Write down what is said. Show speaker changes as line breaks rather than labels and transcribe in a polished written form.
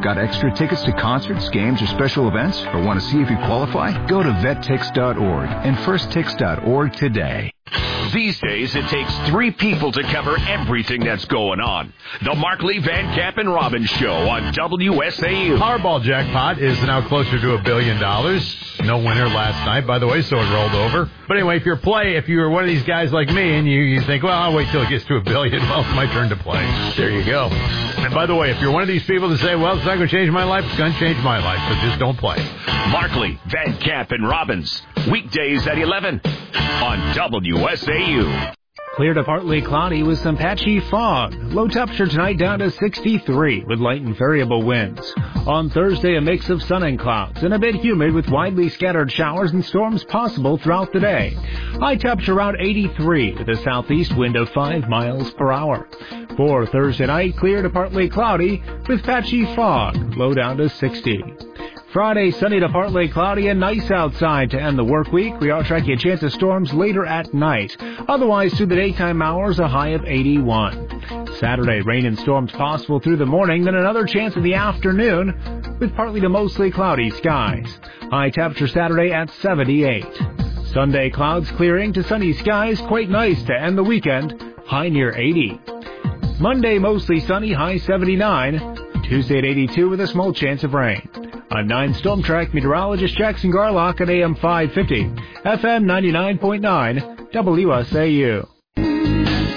Got extra tickets to concerts, games, or special events? Or want to see if you qualify? Go to vettix.org and firsttix.org today.
These days, it takes 3 people to cover everything that's going on. The Markley, Van Camp, and Robbins Show on WSAU.
Powerball jackpot is now closer to $1 billion. No winner last night, by the way, so it rolled over. But anyway, if you're one of these guys like me and you think, well, I'll wait till it gets to $1 billion, well, it's my turn to play. There you go. And by the way, if you're one of these people that say, well, it's not going to change my life, it's going to change my life, so just don't play.
Markley, Van Camp, and Robbins. Weekdays at 11 on WSAU.
Clear to partly cloudy with some patchy fog. Low temperature tonight down to 63 with light and variable winds. On Thursday, a mix of sun and clouds and a bit humid with widely scattered showers and storms possible throughout the day. High temperature around 83 with a southeast wind of 5 miles per hour. For Thursday night, clear to partly cloudy with patchy fog. Low down to 60. Friday, sunny to partly cloudy and nice outside to end the work week. We are tracking a chance of storms later at night. Otherwise, through the daytime hours, a high of 81. Saturday, rain and storms possible through the morning, then another chance in the afternoon with partly to mostly cloudy skies. High temperature Saturday at 78. Sunday, clouds clearing to sunny skies, quite nice to end the weekend, high near 80. Monday, mostly sunny, high 79. Tuesday at 82 with a small chance of rain. I'm 9 Storm Track meteorologist Jackson Garlock at AM 550, FM 99.9, WSAU.